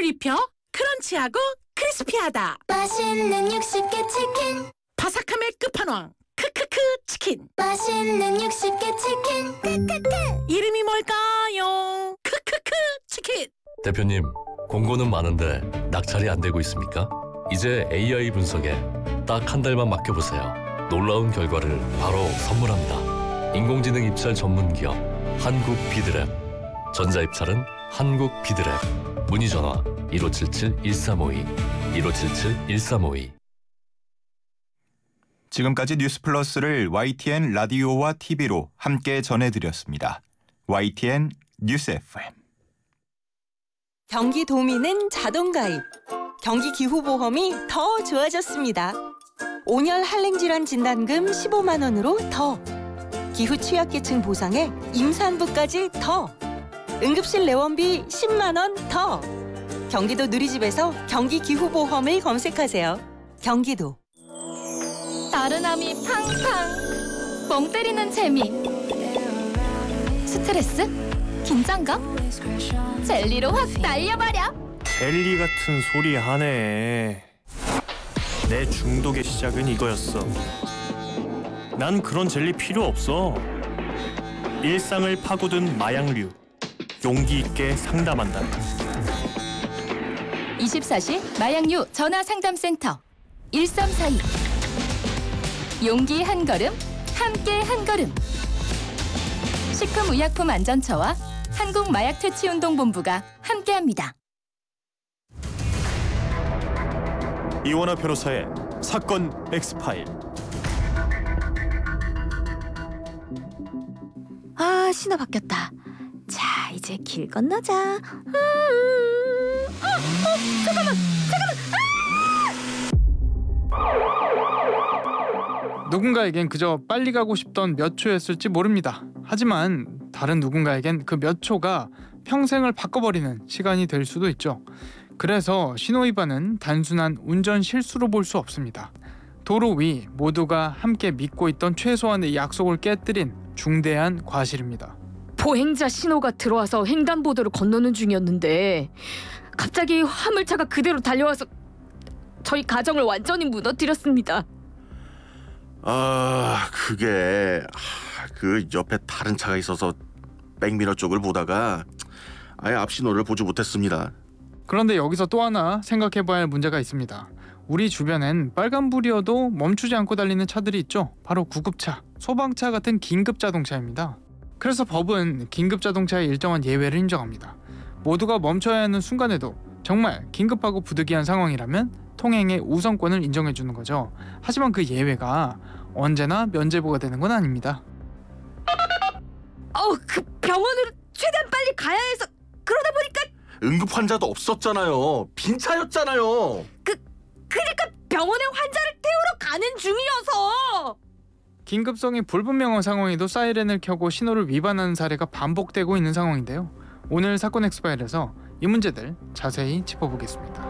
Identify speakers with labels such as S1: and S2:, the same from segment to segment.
S1: 살을 입혀 크런치하고 크리스피하다.
S2: 맛있는 60개 치킨.
S1: 바삭함의 끝판왕 크크크 치킨.
S2: 맛있는 60개 치킨. 크크크.
S1: 이름이 뭘까요? 크크크 치킨.
S3: 대표님, 공고는 많은데 낙찰이 안 되고 있습니까? 이제 AI 분석에 딱 한 달만 맡겨보세요. 놀라운 결과를 바로 선물합니다. 인공지능 입찰 전문기업 한국비드랩. 전자입찰은 한국비드랩. 문의전화 1577-1352 1577-1352.
S4: 지금까지 뉴스플러스를 YTN 라디오와 TV로 함께 전해드렸습니다. YTN 뉴스 FM.
S5: 경기도민은 자동가입. 경기기후보험이 더 좋아졌습니다. 5년 한랭질환 진단금 15만 원으로 더. 기후 취약계층 보상에 임산부까지 더. 응급실 내원비 10만 원 더. 경기도 누리집에서 경기기후보험을 검색하세요. 경기도.
S6: 나른함이 팡팡. 멍 때리는 재미. 스트레스? 긴장감? 젤리로 확 날려버려.
S7: 젤리 같은 소리 하네. 내 중독의 시작은 이거였어. 난 그런 젤리 필요 없어. 일상을 파고든 마약류. 용기 있게 상담한다.
S6: 24시 마약류 전화상담센터 1342. 용기 한 걸음, 함께 한 걸음. 식품의약품안전처와 한국마약퇴치운동본부가 함께합니다.
S7: 이원화 변호사의 사건 엑스파일.
S8: 아, 신호 바뀌었다. 자, 이제 길 건너자. 잠깐만.
S9: 누군가에겐 그저 빨리 가고 싶던 몇 초였을지 모릅니다. 하지만 다른 누군가에겐 그 몇 초가 평생을 바꿔버리는 시간이 될 수도 있죠. 그래서 신호위반은 단순한 운전 실수로 볼 수 없습니다. 도로 위 모두가 함께 믿고 있던 최소한의 약속을 깨뜨린 중대한 과실입니다.
S10: 보행자 신호가 들어와서 횡단보도를 건너는 중이었는데 갑자기 화물차가 그대로 달려와서 저희 가정을 완전히 무너뜨렸습니다.
S11: 그게 그 옆에 다른 차가 있어서 백미러 쪽을 보다가 아예 앞 신호를 보지 못했습니다.
S9: 그런데 여기서 또 하나 생각해봐야 할 문제가 있습니다. 우리 주변엔 빨간불이어도 멈추지 않고 달리는 차들이 있죠. 바로 구급차, 소방차 같은 긴급 자동차입니다. 그래서 법은 긴급 자동차의 일정한 예외를 인정합니다. 모두가 멈춰야 하는 순간에도 정말 긴급하고 부득이한 상황이라면 통행의 우선권을 인정해주는 거죠. 하지만 그 예외가 언제나 면제부가 되는 건 아닙니다.
S10: 그 병원으로 최대한 빨리 가야 해서 그러다 보니까
S11: 응급 환자도 없었잖아요. 빈 차였잖아요.
S10: 그러니까 병원에 환자를 태우러 가는 중이어서.
S9: 긴급성이 불분명한 상황에도 사이렌을 켜고 신호를 위반하는 사례가 반복되고 있는 상황인데요. 오늘 사건 엑스파일에서 이 문제들 자세히 짚어보겠습니다.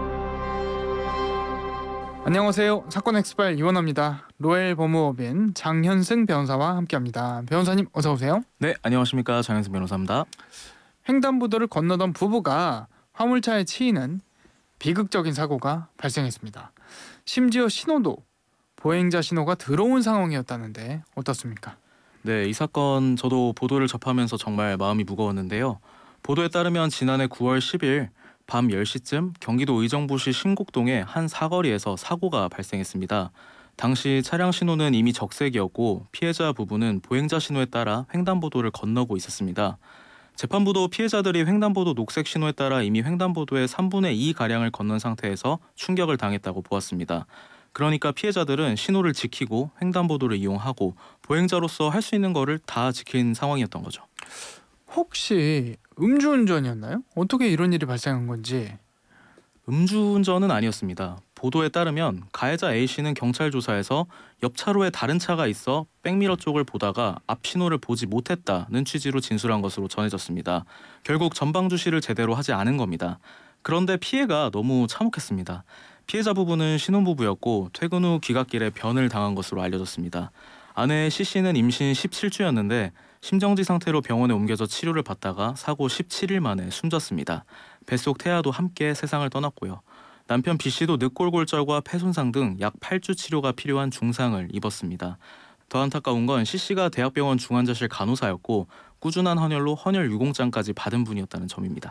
S9: 안녕하세요. 사건 엑스파일 이원화입니다. 로엘 법무법인 장현승 변호사와 함께합니다. 변호사님 어서 오세요.
S12: 네, 안녕하십니까. 장현승 변호사입니다.
S9: 횡단보도를 건너던 부부가 화물차에 치이는 비극적인 사고가 발생했습니다. 심지어 신호도 보행자 신호가 들어온 상황이었다는데 어떻습니까?
S12: 네, 이 사건 저도 보도를 접하면서 정말 마음이 무거웠는데요. 보도에 따르면 지난해 9월 10일 밤 10시쯤 경기도 의정부시 신곡동의 한 사거리에서 사고가 발생했습니다. 당시 차량 신호는 이미 적색이었고 피해자 부부는 보행자 신호에 따라 횡단보도를 건너고 있었습니다. 재판부도 피해자들이 횡단보도 녹색 신호에 따라 이미 횡단보도의 3분의 2가량을 건넌 상태에서 충격을 당했다고 보았습니다. 그러니까 피해자들은 신호를 지키고 횡단보도를 이용하고 보행자로서 할 수 있는 거를 다 지킨 상황이었던 거죠.
S9: 혹시 음주운전이었나요? 어떻게 이런 일이 발생한 건지.
S12: 음주운전은 아니었습니다. 보도에 따르면 가해자 A씨는 경찰 조사에서 옆 차로에 다른 차가 있어 백미러 쪽을 보다가 앞 신호를 보지 못했다는 취지로 진술한 것으로 전해졌습니다. 결국 전방 주시를 제대로 하지 않은 겁니다. 그런데 피해가 너무 참혹했습니다. 피해자 부부는 신혼부부였고 퇴근 후 귀갓길에 변을 당한 것으로 알려졌습니다. 아내 C씨는 임신 17주였는데 심정지 상태로 병원에 옮겨져 치료를 받다가 사고 17일 만에 숨졌습니다. 뱃속 태아도 함께 세상을 떠났고요. 남편 B씨도 늑골골절과 폐손상 등 약 8주 치료가 필요한 중상을 입었습니다. 더 안타까운 건 C씨가 대학병원 중환자실 간호사였고 꾸준한 헌혈로 헌혈 유공장까지 받은 분이었다는 점입니다.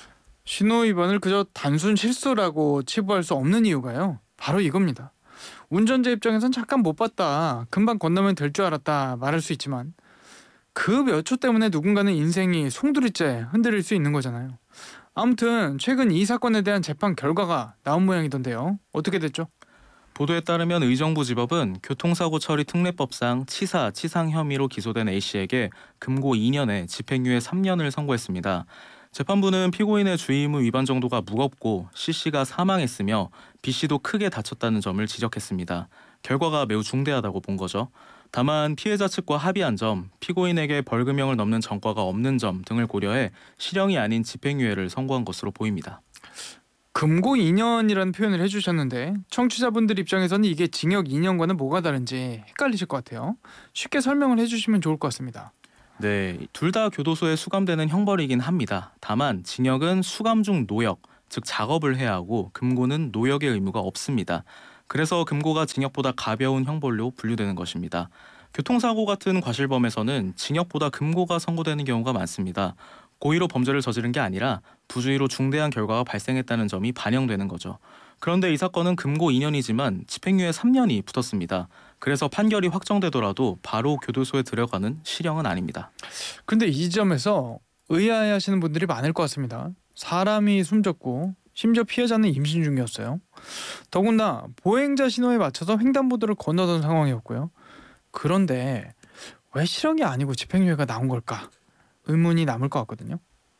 S9: 신호위반을 그저 단순 실수라고 치부할 수 없는 이유가요. 바로 이겁니다. 운전자 입장에선 잠깐 못 봤다, 금방 건너면 될 줄 알았다 말할 수 있지만 그 몇 초 때문에 누군가는 인생이 송두리째 흔들릴 수 있는 거잖아요. 아무튼 최근 이 사건에 대한 재판 결과가 나온 모양이던데요. 어떻게 됐죠?
S12: 보도에 따르면 의정부지법은 교통사고 처리 특례법상 치사, 치상 혐의로 기소된 A씨에게 금고 2년에 집행유예 3년을 선고했습니다. 재판부는 피고인의 주의의무 위반 정도가 무겁고 C씨가 사망했으며 B씨도 크게 다쳤다는 점을 지적했습니다. 결과가 매우 중대하다고 본 거죠. 다만 피해자 측과 합의한 점, 피고인에게 벌금형을 넘는 전과가 없는 점 등을 고려해 실형이 아닌 집행유예를 선고한 것으로 보입니다.
S9: 금고 2년이라는 표현을 해주셨는데 청취자분들 입장에서는 이게 징역 2년과는 뭐가 다른지 헷갈리실 것 같아요. 쉽게 설명을 해주시면 좋을 것 같습니다.
S12: 네, 둘 다 교도소에 수감되는 형벌이긴 합니다. 다만 징역은 수감 중 노역, 즉 작업을 해야 하고 금고는 노역의 의무가 없습니다. 그래서 금고가 징역보다 가벼운 형벌로 분류되는 것입니다. 교통사고 같은 과실범에서는 징역보다 금고가 선고되는 경우가 많습니다. 고의로 범죄를 저지른 게 아니라 부주의로 중대한 결과가 발생했다는 점이 반영되는 거죠. 그런데 이 사건은 금고 2년이지만 집행유예 3년이 붙었습니다. 그래서 판결이 확정되더라도 바로 교도소에 들어가는 실형은 아닙니다.
S9: 근데 이 점에서 의아해하시는 분들이 많을 것 같습니다. 사람이 숨졌고 심지어 피해자는 임신 중이었어요. 더군다나 보행자 신호에 맞춰서 횡단보도를 건너던 상황이었고요. 그런데 왜 실형이 아니고 집행유예가 나온 걸까? 의문이 남을 것 같거든요.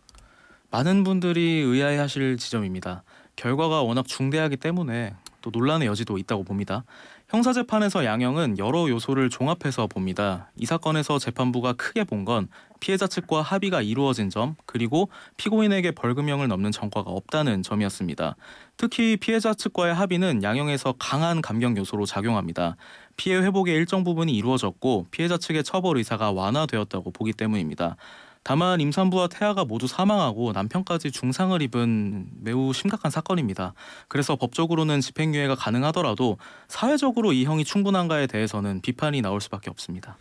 S12: 많은 분들이 의아해하실 지점입니다. 결과가 워낙 중대하기 때문에 또 논란의 여지도 있다고 봅니다. 형사재판에서 양형은 여러 요소를 종합해서 봅니다. 이 사건에서 재판부가 크게 본 건 피해자 측과 합의가 이루어진 점, 그리고 피고인에게 벌금형을 넘는 전과가 없다는 점이었습니다. 특히 피해자 측과의 합의는 양형에서 강한 감경 요소로 작용합니다. 피해 회복의 일정 부분이 이루어졌고 피해자 측의 처벌 의사가 완화되었다고 보기 때문입니다. 다만 임산부와 태아가 모두 사망하고 남편까지 중상을 입은 매우 심각한 사건입니다. 그래서 법적으로는 집행유예가 가능하더라도 사회적으로 이 형이 충분한가에 대해서는 비판이 나올 수밖에 없습니다.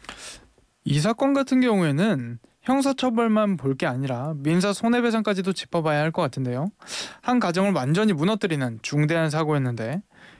S9: 이 사건 같은 경우에는 형사처벌만 볼 게 아니라 민사 손해배상까지도 짚어봐야 할 것 같은데요. 한 가정을 완전히 무너뜨리는 중대한 사고였는데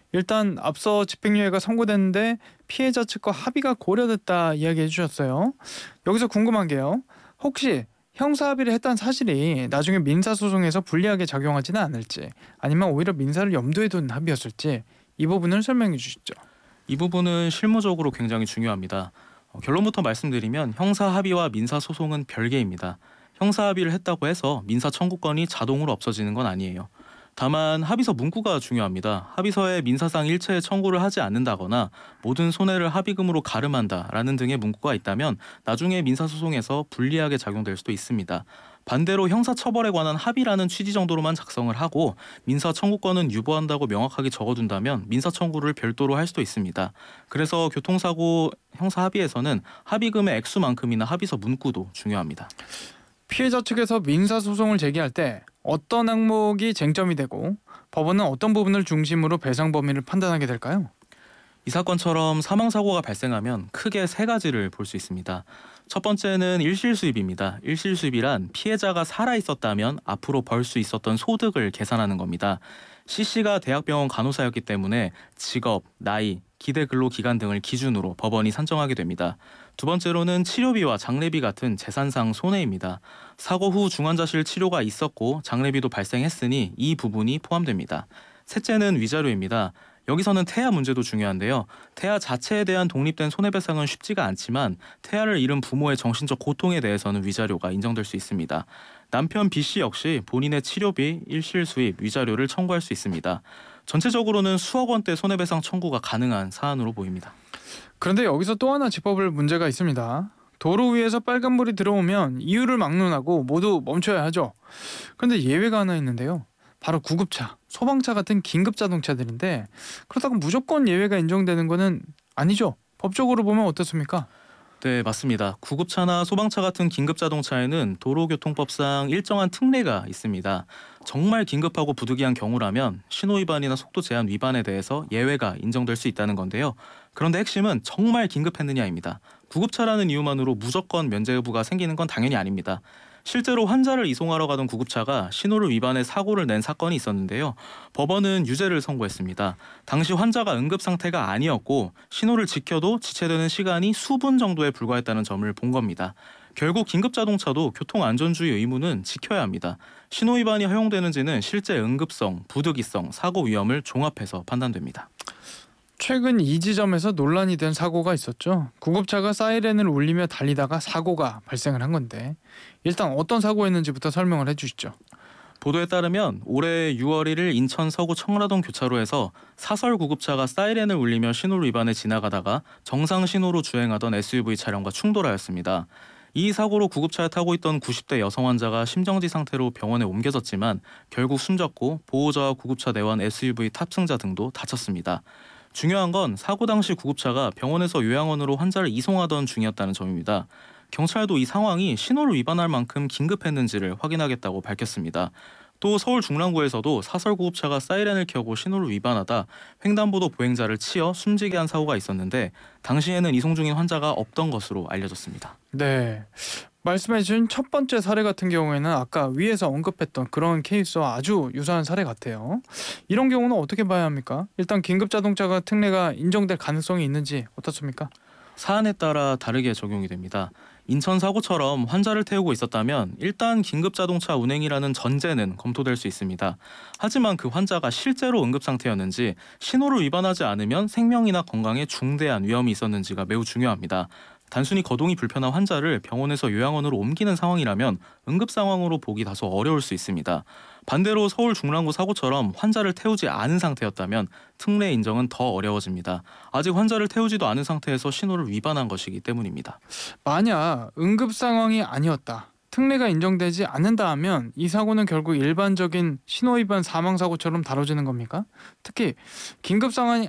S9: 일단 앞서 집행유예가 선고됐는데 피해자 측과 합의가 고려됐다 이야기해 주셨어요. 여기서 궁금한 게요. 혹시 형사합의를 했다는 사실이 나중에 민사소송에서 불리하게 작용하지는 않을지, 아니면 오히려 민사를 염두에 둔 합의였을지 이 부분을 설명해 주시죠.
S12: 이 부분은 실무적으로 굉장히 중요합니다. 결론부터 말씀드리면 형사합의와 민사소송은 별개입니다. 형사합의를 했다고 해서 민사청구권이 자동으로 없어지는 건 아니에요. 다만 합의서 문구가 중요합니다. 합의서에 민사상 일체의 청구를 하지 않는다거나 모든 손해를 합의금으로 가름한다라는 등의 문구가 있다면 나중에 민사소송에서 불리하게 작용될 수도 있습니다. 반대로 형사처벌에 관한 합의라는 취지 정도로만 작성을 하고 민사청구권은 유보한다고 명확하게 적어둔다면 민사청구를 별도로 할 수도 있습니다. 그래서 교통사고 형사합의에서는 합의금의 액수만큼이나 합의서 문구도 중요합니다.
S9: 피해자 측에서 민사소송을 제기할 때 어떤 항목이 쟁점이 되고 법원은 어떤 부분을 중심으로 배상 범위를 판단하게 될까요?
S12: 이 사건처럼 사망사고가 발생하면 크게 세 가지를 볼 수 있습니다. 첫 번째는 일실수입입니다. 일실수입이란 피해자가 살아있었다면 앞으로 벌 수 있었던 소득을 계산하는 겁니다. C씨가 대학병원 간호사였기 때문에 직업, 나이, 기대 근로기간 등을 기준으로 법원이 산정하게 됩니다. 두 번째로는 치료비와 장례비 같은 재산상 손해입니다. 사고 후 중환자실 치료가 있었고 장례비도 발생했으니 이 부분이 포함됩니다. 셋째는 위자료입니다. 여기서는 태아 문제도 중요한데요. 태아 자체에 대한 독립된 손해배상은 쉽지가 않지만 태아를 잃은 부모의 정신적 고통에 대해서는 위자료가 인정될 수 있습니다. 남편 B씨 역시 본인의 치료비, 일실수입, 위자료를 청구할 수 있습니다. 전체적으로는 수억 원대 손해배상 청구가 가능한 사안으로 보입니다.
S9: 그런데 여기서 또 하나 짚어볼 문제가 있습니다. 도로 위에서 빨간불이 들어오면 이유를 막론하고 모두 멈춰야 하죠. 그런데 예외가 하나 있는데요. 바로 구급차, 소방차 같은 긴급 자동차들인데 그렇다고 무조건 예외가 인정되는 거는 아니죠. 법적으로 보면 어떻습니까?
S12: 네, 맞습니다. 구급차나 소방차 같은 긴급 자동차에는 도로교통법상 일정한 특례가 있습니다. 정말 긴급하고 부득이한 경우라면 신호 위반이나 속도 제한 위반에 대해서 예외가 인정될 수 있다는 건데요. 그런데 핵심은 정말 긴급했느냐입니다. 구급차라는 이유만으로 무조건 면제 여부가 생기는 건 당연히 아닙니다. 실제로 환자를 이송하러 가던 구급차가 신호를 위반해 사고를 낸 사건이 있었는데요. 법원은 유죄를 선고했습니다. 당시 환자가 응급 상태가 아니었고 신호를 지켜도 지체되는 시간이 수분 정도에 불과했다는 점을 본 겁니다. 결국 긴급자동차도 교통안전주의 의무는 지켜야 합니다. 신호 위반이 허용되는지는 실제 응급성, 부득이성, 사고 위험을 종합해서 판단됩니다.
S9: 최근 이 지점에서 논란이 된 사고가 있었죠. 구급차가 사이렌을 울리며 달리다가 사고가 발생을 한 건데 일단 어떤 사고였는지부터 설명을 해주시죠.
S12: 보도에 따르면 올해 6월 1일 인천 서구 청라동 교차로에서 사설 구급차가 사이렌을 울리며 신호를 위반해 지나가다가 정상 신호로 주행하던 SUV 차량과 충돌하였습니다. 이 사고로 구급차에 타고 있던 90대 여성 환자가 심정지 상태로 병원에 옮겨졌지만 결국 숨졌고 보호자와 구급차 내원 SUV 탑승자 등도 다쳤습니다. 중요한 건 사고 당시 구급차가 병원에서 요양원으로 환자를 이송하던 중이었다는 점입니다. 경찰도 이 상황이 신호를 위반할 만큼 긴급했는지를 확인하겠다고 밝혔습니다. 또 서울 중랑구에서도 사설 구급차가 사이렌을 켜고 신호를 위반하다 횡단보도 보행자를 치어 숨지게 한 사고가 있었는데 당시에는 이송 중인 환자가 없던 것으로 알려졌습니다.
S9: 네, 말씀해주신 첫 번째 사례 같은 경우에는 아까 위에서 언급했던 그런 케이스와 아주 유사한 사례 같아요. 이런 경우는 어떻게 봐야 합니까? 일단 긴급자동차가 특례가 인정될 가능성이 있는지 어떻습니까?
S12: 사안에 따라 다르게 적용이 됩니다. 인천 사고처럼 환자를 태우고 있었다면 일단 긴급자동차 운행이라는 전제는 검토될 수 있습니다. 하지만 그 환자가 실제로 응급 상태였는지 신호를 위반하지 않으면 생명이나 건강에 중대한 위험이 있었는지가 매우 중요합니다. 단순히 거동이 불편한 환자를 병원에서 요양원으로 옮기는 상황이라면 응급 상황으로 보기 다소 어려울 수 있습니다. 반대로 서울 중랑구 사고처럼 환자를 태우지 않은 상태였다면 특례 인정은 더 어려워집니다. 아직 환자를 태우지도 않은 상태에서 신호를 위반한 것이기 때문입니다.
S9: 만약 응급 상황이 아니었다, 특례가 인정되지 않는다 하면 이 사고는 결국 일반적인 신호 위반 사망 사고처럼 다뤄지는 겁니까? 특히 긴급 상황이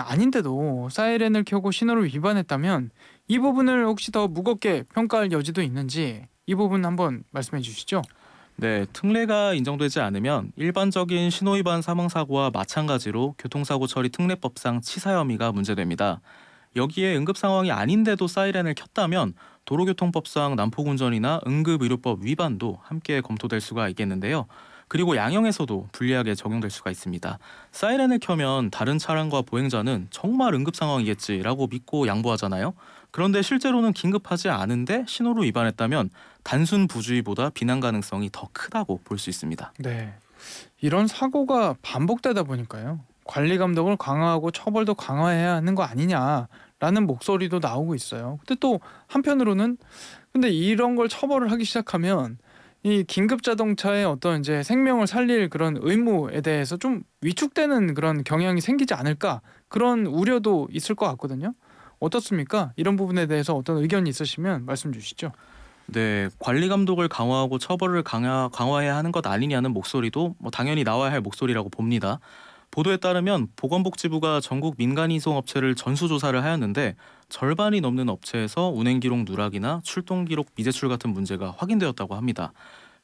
S9: 아닌데도 사이렌을 켜고 신호를 위반했다면 이 부분을 혹시 더 무겁게 평가할 여지도 있는지 이 부분 한번 말씀해 주시죠.
S12: 네, 특례가 인정되지 않으면 일반적인 신호 위반 사망 사고와 마찬가지로 교통사고 처리 특례법상 치사 혐의가 문제됩니다. 여기에 응급 상황이 아닌데도 사이렌을 켰다면 도로교통법상 난폭운전이나 응급의료법 위반도 함께 검토될 수가 있겠는데요. 그리고 양형에서도 불리하게 적용될 수가 있습니다. 사이렌을 켜면 다른 차량과 보행자는 정말 응급 상황이겠지라고 믿고 양보하잖아요. 그런데 실제로는 긴급하지 않은데 신호를 위반했다면 단순 부주의보다 비난 가능성이 더 크다고 볼 수 있습니다.
S9: 네, 이런 사고가 반복되다 보니까요. 관리 감독을 강화하고 처벌도 강화해야 하는 거 아니냐라는 목소리도 나오고 있어요. 근데 또 한편으로는 근데 이런 걸 처벌을 하기 시작하면 이 긴급 자동차의 어떤 이제 생명을 살릴 그런 의무에 대해서 좀 위축되는 그런 경향이 생기지 않을까, 그런 우려도 있을 것 같거든요. 어떻습니까? 이런 부분에 대해서 어떤 의견이 있으시면 말씀 주시죠.
S12: 네, 관리 감독을 강화하고 처벌을 강화해야 하는 것 아니냐는 목소리도 당연히 나와야 할 목소리라고 봅니다. 보도에 따르면 보건복지부가 전국 민간이송업체를 전수조사를 하였는데 절반이 넘는 업체에서 운행기록 누락이나 출동기록 미제출 같은 문제가 확인되었다고 합니다.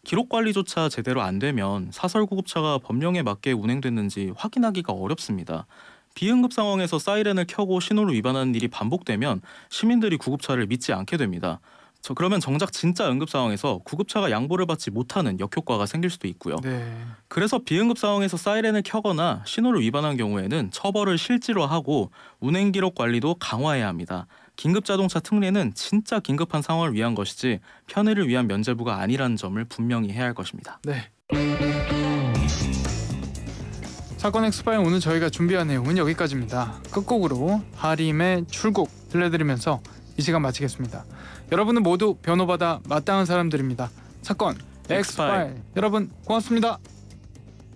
S12: 기록관리조차 제대로 안 되면 사설구급차가 법령에 맞게 운행됐는지 확인하기가 어렵습니다. 비응급 상황에서 사이렌을 켜고 신호를 위반하는 일이 반복되면 시민들이 구급차를 믿지 않게 됩니다. 그러면 정작 진짜 응급 상황에서 구급차가 양보를 받지 못하는 역효과가 생길 수도 있고요.
S9: 네.
S12: 그래서 비응급 상황에서 사이렌을 켜거나 신호를 위반한 경우에는 처벌을 실제로 하고 운행 기록 관리도 강화해야 합니다. 긴급 자동차 특례는 진짜 긴급한 상황을 위한 것이지 편의를 위한 면제부가 아니라는 점을 분명히 해야 할 것입니다.
S9: 네. 사건 엑스파일 오늘 저희가 준비한 내용은 여기까지입니다. 끝곡으로 하림의 출국 들려드리면서 이 시간 마치겠습니다. 여러분은 모두 변호받아 마땅한 사람들입니다. 사건 엑스파일 여러분 고맙습니다.